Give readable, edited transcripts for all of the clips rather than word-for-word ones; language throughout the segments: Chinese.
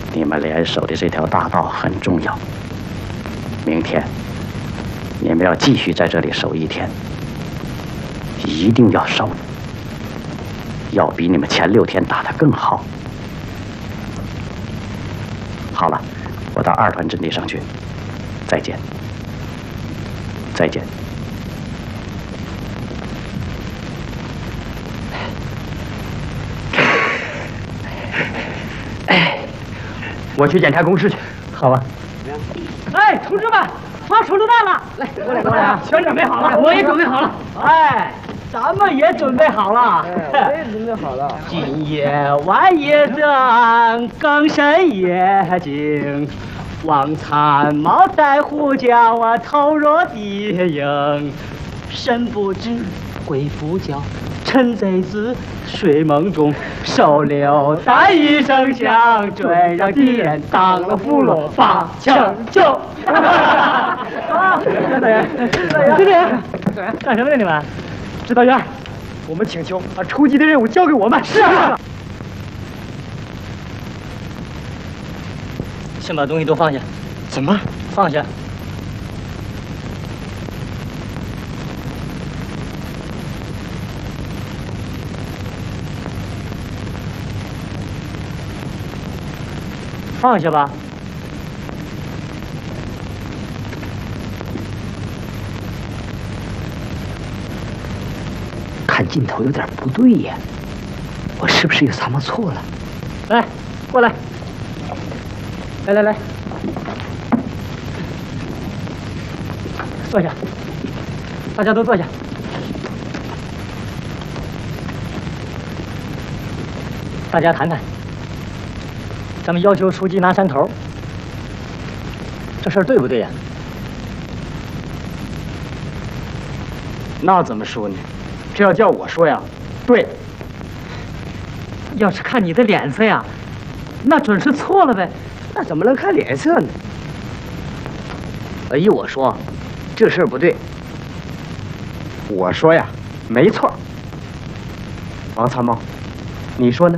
你们联手的这条大道很重要。明天你们要继续在这里守一天，一定要守，要比你们前6天打得更好。好了，我到2团阵地上去。再见。再见。 我去检查工事去。 好吧。 哎，同志们，放手榴弹了！ 来，过来啊！ 全准备好了，我也准备好了。哎，咱们也准备好了。 我也准备好了。 今夜晚夜正，更深夜静。王参谋在呼叫我投入敌营，神不知鬼不觉，趁贼子睡梦中，手榴弹一声响，追让敌人当了俘虏，发枪就。 指导员， 干什么呢你们？ 指导员，我们请求把出击的任务交给我们。是啊。 先把东西都放下。 怎么？ 放下。放下吧。 看劲头有点不对呀，我是不是又参谋错了？ 来，过来。来，坐下，大家都坐下。大家谈谈，咱们要求书记拿山头，这事儿对不对呀？ 那怎么说呢？这要叫我说呀，对。 要是看你的脸色呀，那准是错了呗。 那怎么能看脸色呢？依我说，这事儿不对。我说呀，没错。王参谋，你说呢？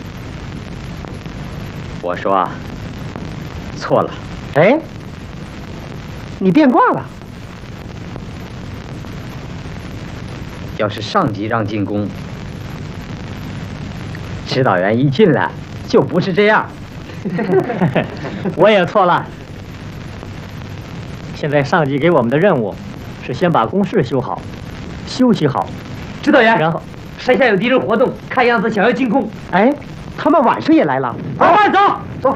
我说啊，错了。 哎，你变卦了？ 要是上级让进攻，指导员一进来就不是这样。 我也错了。现在上级给我们的任务是先把工事修好，休息好。 指导员， 然后山下有敌人活动，看样子想要进攻。哎，他们晚上也来了。往外走。